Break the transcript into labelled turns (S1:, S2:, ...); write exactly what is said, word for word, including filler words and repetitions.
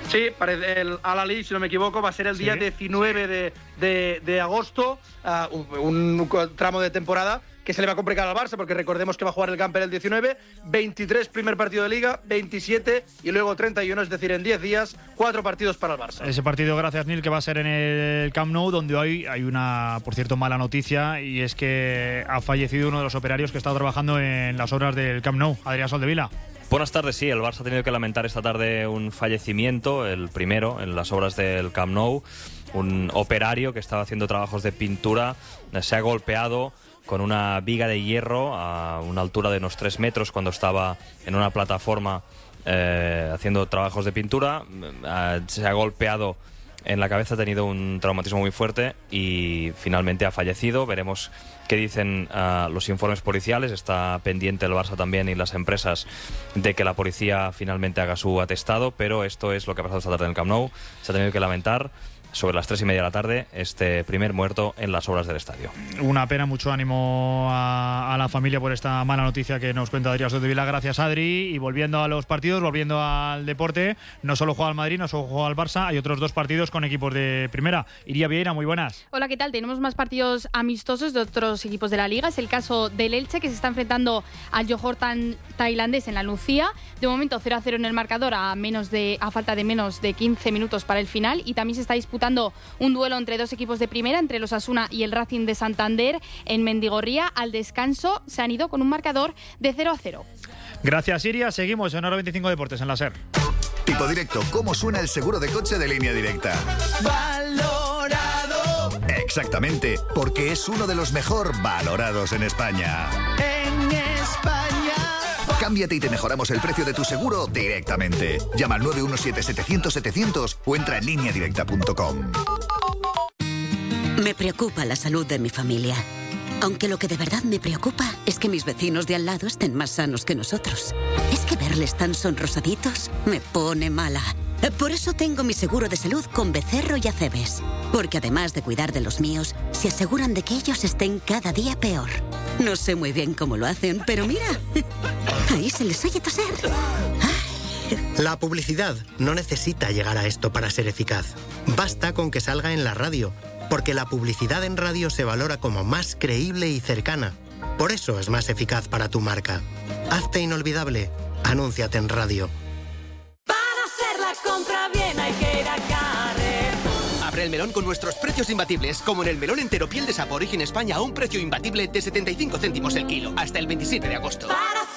S1: Sí, parece el Al-Ahly, si no me equivoco, va a ser el
S2: sí.
S1: día diecinueve de, de, de agosto, uh, un, un tramo de temporada que se le va a complicar al Barça, porque recordemos que va a jugar el Camper el diecinueve, veintitrés primer partido de Liga, veintisiete y luego treinta y uno, es decir, en diez días, cuatro partidos para el Barça.
S2: Ese partido, gracias Nil, que va a ser en el Camp Nou, donde hoy hay una, por cierto, mala noticia, y es que ha fallecido uno de los operarios que está trabajando en las obras del Camp Nou, Adrián Soldevila.
S3: Buenas tardes, sí, el Barça ha tenido que lamentar esta tarde un fallecimiento, el primero en las obras del Camp Nou, un operario que estaba haciendo trabajos de pintura, se ha golpeado con una viga de hierro a una altura de unos tres metros cuando estaba en una plataforma eh, haciendo trabajos de pintura, eh, se ha golpeado en la cabeza, ha tenido un traumatismo muy fuerte y finalmente ha fallecido. Veremos qué dicen uh, los informes policiales. Está pendiente el Barça también y las empresas de que la policía finalmente haga su atestado, pero esto es lo que ha pasado esta tarde en el Camp Nou. Se ha tenido que lamentar sobre las tres y media de la tarde este primer muerto en las obras del estadio.
S2: Una pena, mucho ánimo a, a la familia por esta mala noticia que nos cuenta Adrián Soldevila. Gracias, Adri. Y volviendo a los partidos, volviendo al deporte, no solo juega el Madrid, no solo juega el Barça, hay otros dos partidos con equipos de primera. Iría Vieira, muy buenas.
S4: Hola, ¿qué tal? Tenemos más partidos amistosos de otros equipos de la Liga. Es el caso del Elche, que se está enfrentando al Johor tan tailandés en la Nucía. De momento cero a cero en el marcador, a, menos de, a falta de menos de quince minutos para el final. Y también se está disputando un duelo entre dos equipos de primera, entre los Osasuna y el Racing de Santander en Mendigorría. Al descanso se han ido con un marcador de cero a cero.
S2: Gracias, Iria. Seguimos en Hora veinticinco Deportes en la SER.
S5: Tipo Directo, ¿cómo suena el seguro de coche de Línea Directa?
S6: Valorado.
S5: Exactamente, porque es uno de los mejor valorados en España.
S6: En España.
S5: Cámbiate y te mejoramos el precio de tu seguro directamente. Llama al nueve uno siete, setecientos, setecientos o entra en línea directa punto com.
S7: Me preocupa la salud de mi familia. Aunque lo que de verdad me preocupa es que mis vecinos de al lado estén más sanos que nosotros. Es que verles tan sonrosaditos me pone mala. Por eso tengo mi seguro de salud con Becerro y Acebes. Porque además de cuidar de los míos, se aseguran de que ellos estén cada día peor. No sé muy bien cómo lo hacen, pero mira, ahí se les oye toser.
S8: La publicidad no necesita llegar a esto para ser eficaz. Basta con que salga en la radio, porque la publicidad en radio se valora como más creíble y cercana. Por eso es más eficaz para tu marca. Hazte inolvidable. Anúnciate en radio.
S9: Abre el melón con nuestros precios imbatibles, como en el melón entero piel de sapo origen España a un precio imbatible de setenta y cinco céntimos el kilo, hasta el veintisiete de agosto.